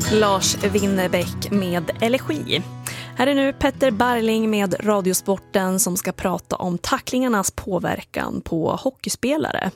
Lars Winnerbäck med Elegi. Här är nu Petter Barling med Radiosporten som ska prata om tacklingarnas påverkan på hockeyspelare.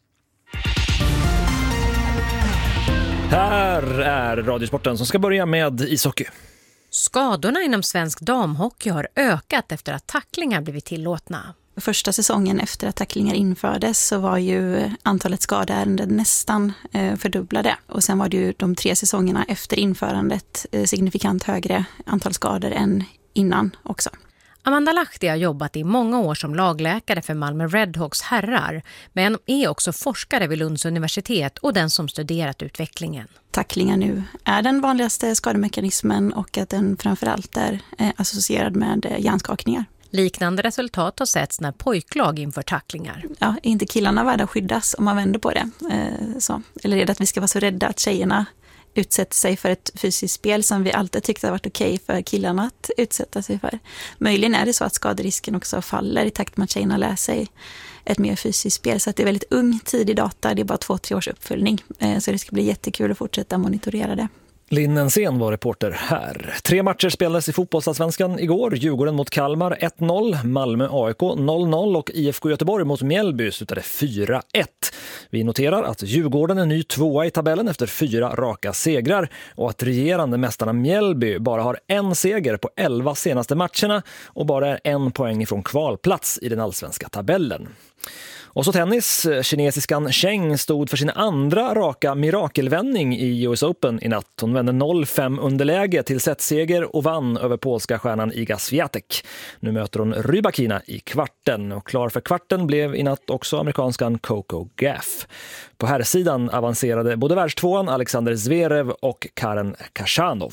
Här är Radiosporten som ska börja med ishockey. Skadorna inom svensk damhockey har ökat efter att tacklingar blivit tillåtna. Första säsongen efter att tacklingar infördes så var ju antalet skadeärenden nästan fördubblade. Och sen var det ju de 3 säsongerna efter införandet signifikant högre antal skador än innan också. Amanda Lahti har jobbat i många år som lagläkare för Malmö Redhawks herrar, men är också forskare vid Lunds universitet och den som studerat utvecklingen. Tacklingar nu är den vanligaste skademekanismen och att den framförallt är associerad med hjärnskakningar. Liknande resultat har setts när pojklag inför tacklingar. Ja, är inte killarna värda att skyddas om man vänder på det? Eller är det att vi ska vara så rädda att tjejerna utsätter sig för ett fysiskt spel som vi alltid tyckte har varit okej för killarna att utsätta sig för? Möjligen är det så att skaderisken också faller i takt med att tjejerna lär sig ett mer fysiskt spel. Så att det är väldigt ung tidig data, det är bara 2-3 års uppföljning. Så det ska bli jättekul att fortsätta monitorera det. Linn Ensén var reporter här. 3 matcher spelades i fotbollsallsvenskan igår. Djurgården mot Kalmar 1-0, Malmö AIK 0-0 och IFK Göteborg mot Mjällby slutade 4-1. Vi noterar att Djurgården är ny 2:a i tabellen efter 4 raka segrar och att regerande mästarna Mjällby bara har 1 seger på 11 senaste matcherna och bara är 1 poäng ifrån kvalplats i den allsvenska tabellen. Och så tennis. Kinesiskan Cheng stod för sin andra raka mirakelvändning i US Open i natt. Hon vände 0-5 underläge till setseger och vann över polska stjärnan Iga Swiatek. Nu möter hon Rybakina i kvarten och klar för kvarten blev i natt också amerikanskan Coco Gauff. På herrsidan avancerade både världstvåan Alexander Zverev och Karen Khachanov.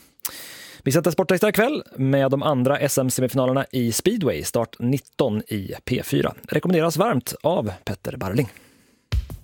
Vi sätter Sportextra ikväll med de andra SM-semifinalerna i Speedway, start 19 i P4. Rekommenderas varmt av Petter Barling.